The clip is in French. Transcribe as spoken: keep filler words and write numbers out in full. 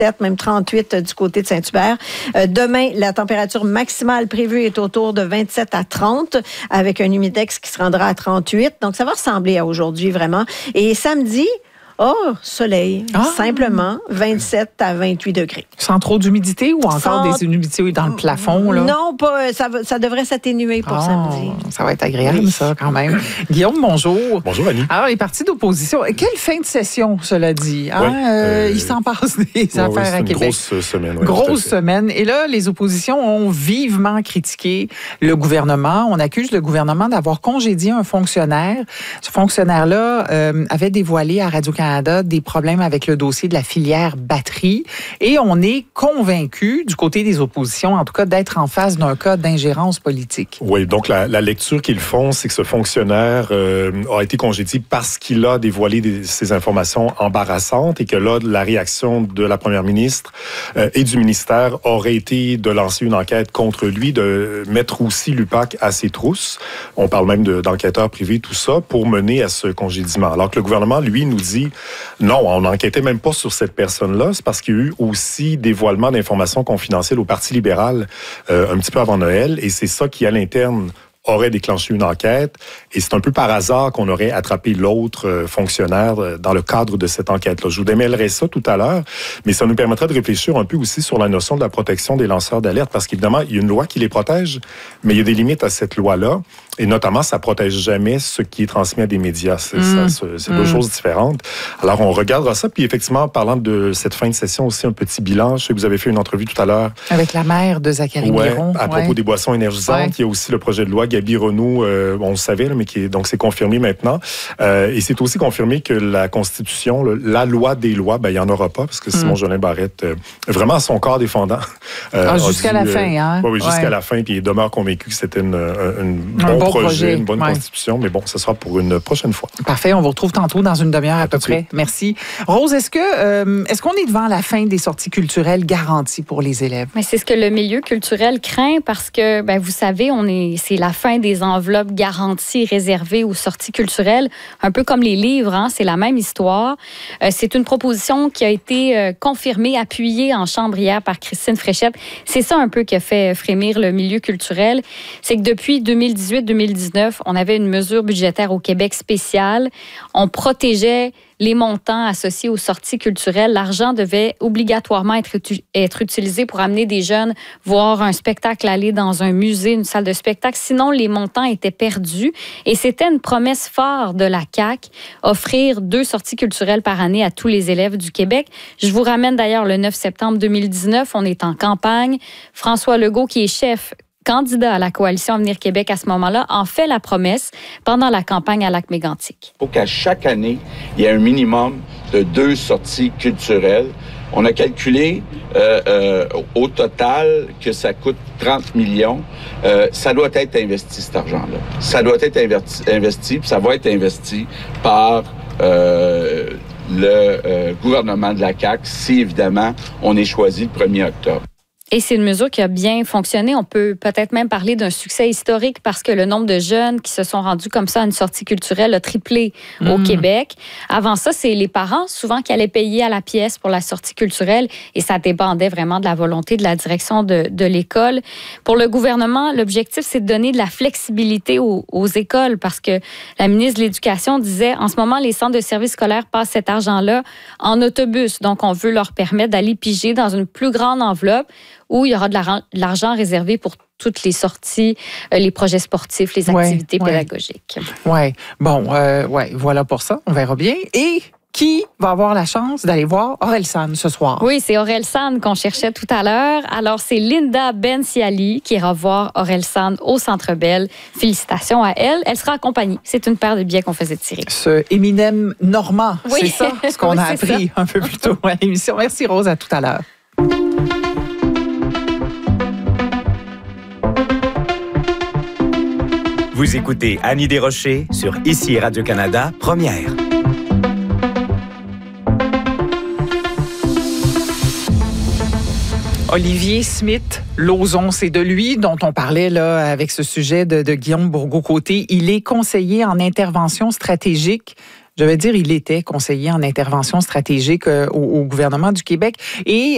même trente-huit du côté de Saint-Hubert. Euh, demain, la température maximale prévue est autour de vingt-sept à trente, avec un humidex qui se rendra à trente-huit. Donc, ça va ressembler à aujourd'hui, vraiment. Et samedi, oh, soleil, ah. simplement, vingt-sept à vingt-huit degrés. Sans trop d'humidité ou encore Sans... des humidités dans le plafond? Là? Non, pas, ça, ça devrait s'atténuer pour oh, samedi. Ça va être agréable, oui. ça, quand même. Guillaume, bonjour. Bonjour, Annie. Alors, les partis d'opposition, quelle fin de session, cela dit? Hein? Oui, euh, il s'en passe des ouais, affaires ouais, à une Québec. Grosse semaine. Ouais, grosse semaine. Et là, les oppositions ont vivement critiqué le gouvernement. On accuse le gouvernement d'avoir congédié un fonctionnaire. Ce fonctionnaire-là euh, avait dévoilé à Radio-Canada des problèmes avec le dossier de la filière batterie. Et on est convaincu, du côté des oppositions, en tout cas, d'être en face d'un cas d'ingérence politique. Oui, donc la, la lecture qu'ils font, c'est que ce fonctionnaire euh, a été congédié parce qu'il a dévoilé des, ces informations embarrassantes et que là, la réaction de la première ministre euh, et du ministère aurait été de lancer une enquête contre lui, de mettre aussi l'U P A C à ses trousses. On parle même de, d'enquêteurs privés, tout ça, pour mener à ce congédiement. Alors que le gouvernement, lui, nous dit non, on n'enquêtait même pas sur cette personne-là. C'est parce qu'il y a eu aussi dévoilement d'informations confidentielles au Parti libéral euh, un petit peu avant Noël. Et c'est ça qui, à l'interne, aurait déclenché une enquête. Et c'est un peu par hasard qu'on aurait attrapé l'autre euh, fonctionnaire euh, dans le cadre de cette enquête-là. Je vous démêlerai ça tout à l'heure, mais ça nous permettrait de réfléchir un peu aussi sur la notion de la protection des lanceurs d'alerte, parce qu'évidemment, il y a une loi qui les protège, mais il y a des limites à cette loi-là. Et notamment, ça protège jamais ce qui est transmis à des médias. C'est, mmh. ça, c'est deux mmh. choses différentes. Alors, on regardera ça. Puis effectivement, parlant de cette fin de session aussi, un petit bilan. Je sais que vous avez fait une entrevue tout à l'heure. Avec la mère de Zachary ouais, Miron. À propos ouais. des boissons énergisantes. Ouais. Il y a aussi le projet de loi Gaby Renaud, euh, on le savait, là, mais qui est, donc c'est confirmé maintenant. Euh, et c'est aussi confirmé que la Constitution, le, la loi des lois, ben il n'y en aura pas, parce que Simon mmh. Jolin Barrette, euh, vraiment à son corps défendant. Euh, ah, jusqu'à dit, la fin, hein? Euh, oui, jusqu'à ouais. la fin. Puis il demeure convaincu que c'était une, une, une un bon, bon projet, projet, une bonne ouais. constitution, mais bon, ce sera pour une prochaine fois. Parfait, on vous retrouve tantôt dans une demi-heure à, à peu près. Suite. Merci. Rose, est-ce que euh, est-ce qu'on est devant la fin des sorties culturelles garanties pour les élèves? Mais c'est ce que le milieu culturel craint parce que, ben, vous savez, on est, c'est la fin des enveloppes garanties réservées aux sorties culturelles, un peu comme les livres, hein, c'est la même histoire. Euh, c'est une proposition qui a été euh, confirmée, appuyée en chambre hier par Christine Fréchette. C'est ça un peu qui a fait frémir le milieu culturel. C'est que depuis deux mille dix-huit deux mille dix-neuf, on avait une mesure budgétaire au Québec spéciale. On protégeait les montants associés aux sorties culturelles. L'argent devait obligatoirement être, être utilisé pour amener des jeunes voir un spectacle, aller dans un musée, une salle de spectacle. Sinon, les montants étaient perdus. Et c'était une promesse forte de la C A Q, offrir deux sorties culturelles par année à tous les élèves du Québec. Je vous ramène d'ailleurs le neuf septembre deux mille dix-neuf. On est en campagne. François Legault, qui est chef candidat à la coalition Avenir Québec à ce moment-là, en fait la promesse pendant la campagne à Lac-Mégantic. Il faut qu'à chaque année, il y ait un minimum de deux sorties culturelles. On a calculé euh, euh, au total que ça coûte trente millions. Euh, ça doit être investi, cet argent-là. Ça doit être investi, investi puis ça va être investi par euh, le euh, gouvernement de la C A Q si, évidemment, on est choisi le premier octobre. Et c'est une mesure qui a bien fonctionné. On peut peut-être même parler d'un succès historique parce que le nombre de jeunes qui se sont rendus comme ça à une sortie culturelle a triplé mmh. au Québec. Avant ça, c'est les parents souvent qui allaient payer à la pièce pour la sortie culturelle et ça dépendait vraiment de la volonté de la direction de, de l'école. Pour le gouvernement, l'objectif, c'est de donner de la flexibilité aux, aux écoles parce que la ministre de l'Éducation disait en ce moment, les centres de services scolaires passent cet argent-là en autobus. Donc, on veut leur permettre d'aller piger dans une plus grande enveloppe où il y aura de l'argent réservé pour toutes les sorties, les projets sportifs, les activités ouais, pédagogiques. Oui, ouais. Bon, euh, ouais, voilà pour ça, on verra bien. Et qui va avoir la chance d'aller voir Orelsan ce soir? Oui, c'est Orelsan qu'on cherchait tout à l'heure. Alors, c'est Linda Benciali qui ira voir Orelsan au Centre Bell. Félicitations à elle. Elle sera accompagnée. C'est une paire de billets qu'on faisait tirer. Ce Eminem normand, oui. c'est ça ce qu'on oui, a appris ça. un peu plus tôt à l'émission. Merci Rose, à tout à l'heure. Vous écoutez Annie Desrochers sur Ici Radio-Canada, première. Olivier Smith-Lauzon, c'est de lui dont on parlait là avec ce sujet de, de Guillaume Bourgault-Côté. Il est conseiller en intervention stratégique. Je vais dire, il était conseiller en intervention stratégique au, au gouvernement du Québec. Et